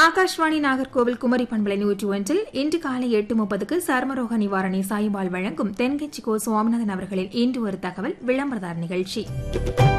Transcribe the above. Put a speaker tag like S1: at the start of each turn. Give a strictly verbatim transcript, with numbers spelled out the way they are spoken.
S1: ஆகாஷ்வாணி நாகர்கோவில் குமரி பண்பலை நூற்றி ஒன்றில் இன்று காலை எட்டு முப்பதுக்கு சர்மரோக நிவாரணி சாய்பால் வழங்கும் தென்கட்சி கோ சுவாமிநாதன் அவர்களின் இன்று ஒரு தகவல் விளம்பரதார் நிகழ்ச்சி.